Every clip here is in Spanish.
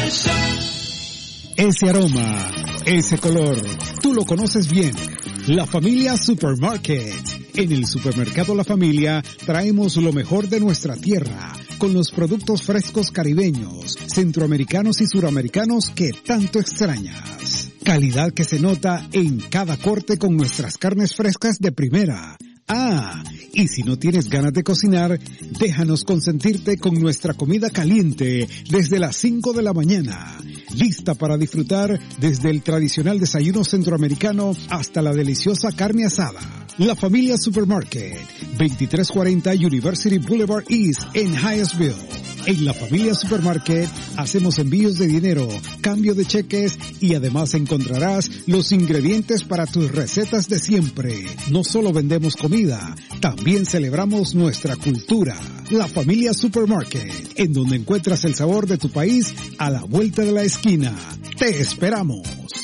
Ese aroma, ese color, tú lo conoces bien. La Familia Supermarket. En el supermercado La Familia traemos lo mejor de nuestra tierra, con los productos frescos caribeños, centroamericanos y suramericanos que tanto extrañas. Calidad que se nota en cada corte con nuestras carnes frescas de primera. Ah, y si no tienes ganas de cocinar, déjanos consentirte con nuestra comida caliente desde las 5 de la mañana. Lista para disfrutar desde el tradicional desayuno centroamericano hasta la deliciosa carne asada. La Familia Supermarket, 2340 University Boulevard East en Hyattsville. En La Familia Supermarket hacemos envíos de dinero, cambio de cheques y además encontrarás los ingredientes para tus recetas de siempre. No solo vendemos comida, también celebramos nuestra cultura. La Familia Supermarket, en donde encuentras el sabor de tu país a la vuelta de la esquina. ¡Te esperamos!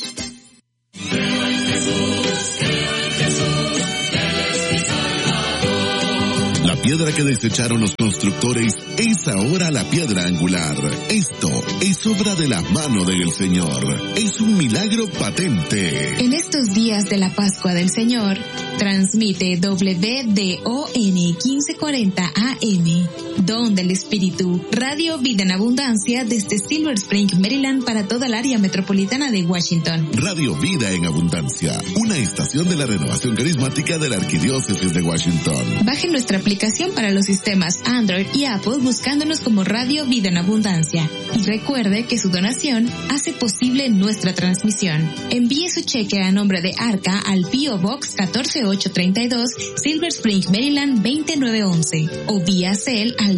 La piedra que desecharon los constructores es ahora la piedra angular. Esto es obra de la mano del Señor. Es un milagro patente. En estos días de la Pascua del Señor, transmite WDON 1540 AM, Don del Espíritu, Radio Vida en Abundancia desde Silver Spring, Maryland para toda el área metropolitana de Washington. Radio Vida en Abundancia, una estación de la renovación carismática de la Arquidiócesis de Washington. Baje nuestra aplicación para los sistemas Android y Apple buscándonos como Radio Vida en Abundancia. Y recuerde que su donación hace posible nuestra transmisión. Envíe su cheque a nombre de Arca al P.O. Box 14832, Silver Spring, Maryland 20911 o vía Cel al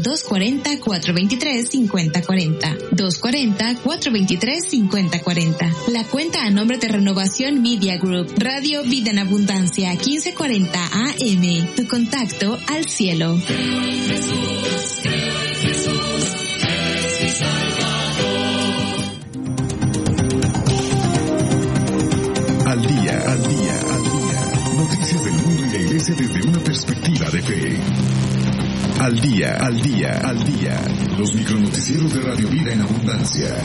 240-423-5040. 240-423-5040. La cuenta a nombre de Renovación Media Group, Radio Vida en Abundancia 1540 AM. Tu contacto al cielo. Al día. Noticias del mundo y la iglesia desde una perspectiva de fe. Al día. Los micronoticieros de Radio Vida en Abundancia.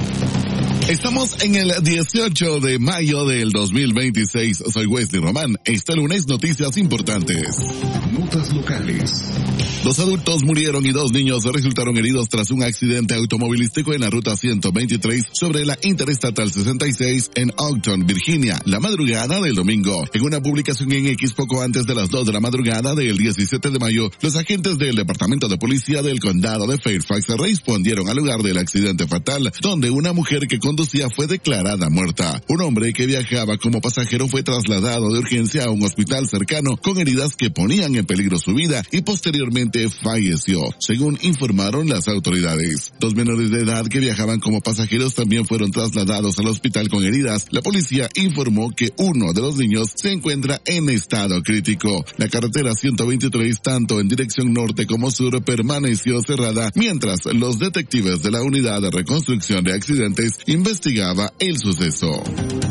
Estamos en el 18 de mayo del 2026. Soy Wesley Román. Este lunes, noticias importantes. Notas locales. 2 adultos murieron y 2 niños resultaron heridos tras un accidente automovilístico en la ruta 123 sobre la Interestatal 66 en Ogden, Virginia, la madrugada del domingo. En una publicación en X poco antes de las 2 de la madrugada del 17 de mayo, los agentes del Departamento de Policía del Condado de Fairfax respondieron al lugar del accidente fatal, donde una mujer que conducía fue declarada muerta. Un hombre que viajaba como pasajero fue trasladado de urgencia a un hospital cercano con heridas que ponían en peligro su vida y posteriormente falleció, según informaron las autoridades. 2 menores de edad que viajaban como pasajeros también fueron trasladados al hospital con heridas. La policía informó que uno de los niños se encuentra en estado crítico. La carretera 123, tanto en dirección norte como sur, permaneció cerrada mientras los detectives de la Unidad de Reconstrucción de Accidentes investigaba el suceso.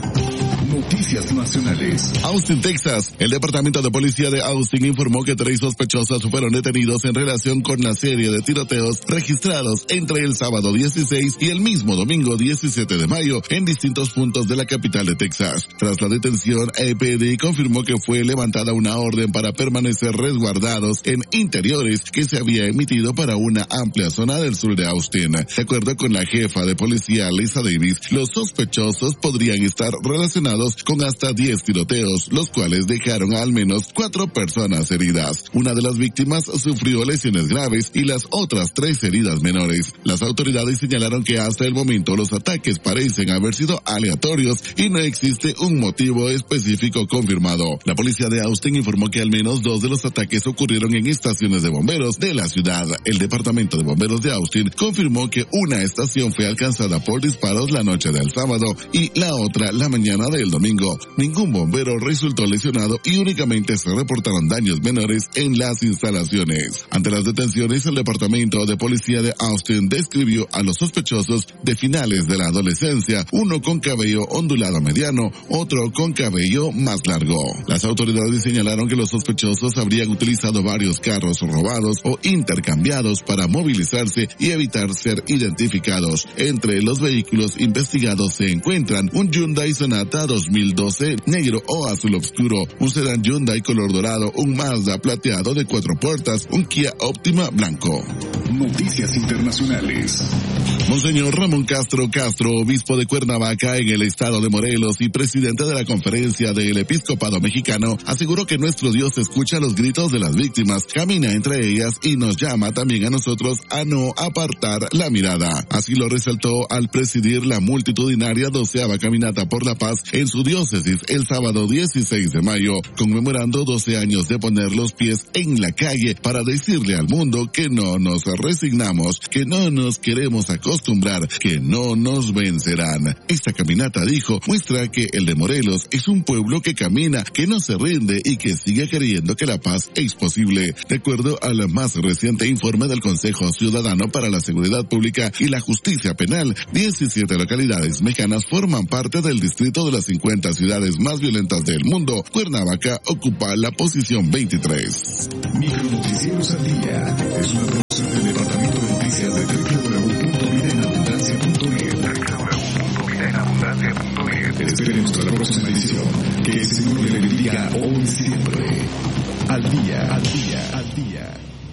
Noticias nacionales. Austin, Texas. El Departamento de Policía de Austin informó que 3 sospechosos fueron detenidos en relación con la serie de tiroteos registrados entre el sábado 16 y el mismo domingo 17 de mayo en distintos puntos de la capital de Texas. Tras la detención, EPD confirmó que fue levantada una orden para permanecer resguardados en interiores que se había emitido para una amplia zona del sur de Austin. De acuerdo con la jefa de policía, Lisa Davis, los sospechosos podrían estar relacionados con hasta 10 tiroteos, los cuales dejaron a al menos 4 personas heridas. Una de las víctimas sufrió lesiones graves y las otras 3 heridas menores. Las autoridades señalaron que hasta el momento los ataques parecen haber sido aleatorios y no existe un motivo específico confirmado. La policía de Austin informó que al menos 2 de los ataques ocurrieron en estaciones de bomberos de la ciudad. El Departamento de Bomberos de Austin confirmó que una estación fue alcanzada por disparos la noche del sábado y la otra la mañana del domingo. embargo, ningún bombero resultó lesionado y únicamente se reportaron daños menores en las instalaciones. Ante las detenciones, el Departamento de Policía de Austin describió a los sospechosos de finales de la adolescencia, uno con cabello ondulado mediano, otro con cabello más largo. Las autoridades señalaron que los sospechosos habrían utilizado varios carros robados o intercambiados para movilizarse y evitar ser identificados. Entre los vehículos investigados se encuentran un Hyundai Sonata 2012 negro o azul oscuro, un sedán Hyundai color dorado, un Mazda plateado de 4 puertas, un Kia Optima blanco. Noticias internacionales. Monseñor Ramón Castro, obispo de Cuernavaca en el estado de Morelos y presidente de la Conferencia del Episcopado Mexicano, aseguró que nuestro Dios escucha los gritos de las víctimas, camina entre ellas y nos llama también a nosotros a no apartar la mirada. Así lo resaltó al presidir la multitudinaria 12ª Caminata por la Paz en su diócesis el sábado 16 de mayo, conmemorando 12 años de poner los pies en la calle para decirle al mundo que no nos resignamos, que no nos queremos acostumbrar, que no nos vencerán. Esta caminata, dijo, muestra que el de Morelos es un pueblo que camina, que no se rinde y que sigue creyendo que la paz es posible. De acuerdo al más reciente informe del Consejo Ciudadano para la Seguridad Pública y la Justicia Penal, 17 localidades mexicanas forman parte del distrito de las 50 ciudades más violentas del mundo. Cuernavaca ocupa la posición 23. Micronoticieros al día es una producción del Departamento de Noticias de www.videnaabundancia.net. Esperemos la próxima edición. Que el Señor le bendiga hoy y siempre. Al día, al día, al día.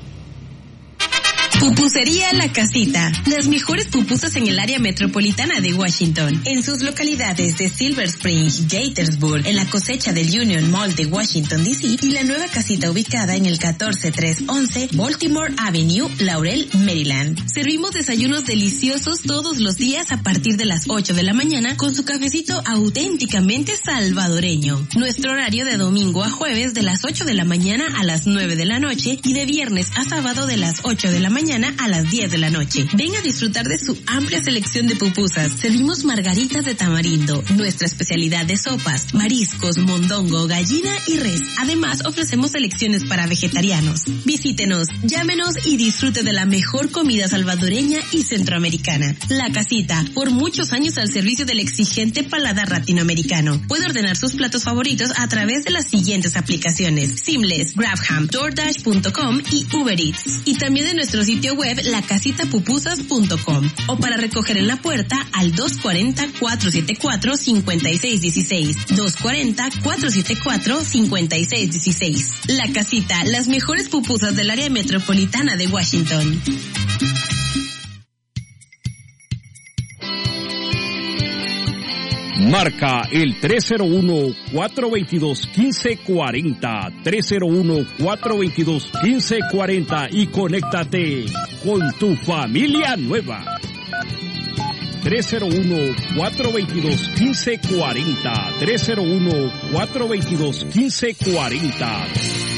Pupusería La Casita. Las mejores pupusas en el área metropolitana de Washington. En sus localidades de Silver Spring, Gaithersburg, en la cosecha del Union Mall de Washington, D.C. y la nueva casita ubicada en el 14311 Baltimore Avenue, Laurel, Maryland. Servimos desayunos deliciosos todos los días a partir de las 8 de la mañana con su cafecito auténticamente salvadoreño. Nuestro horario de domingo a jueves de las 8 de la mañana a las 9 de la noche y de viernes a sábado de las 8 de la mañana a las 10 de la noche. Ven a disfrutar de su amplia selección de pupusas. Servimos margaritas de tamarindo, nuestra especialidad de sopas, mariscos, mondongo, gallina y res. Además, ofrecemos selecciones para vegetarianos. Visítenos, llámenos y disfrute de la mejor comida salvadoreña y centroamericana. La Casita, por muchos años al servicio del exigente paladar latinoamericano. Puede ordenar sus platos favoritos a través de las siguientes aplicaciones: Seamless, GrabHam, DoorDash.com y Uber Eats. Y también de nuestro sitio web lacasitapupusas.com o para recoger en la puerta al 240-474-5616. 240-474-5616. La Casita, las mejores pupusas del área metropolitana de Washington. Marca el 301-422-1540, 301-422-1540 y conéctate con tu familia nueva. 301-422-1540, 301-422-1540.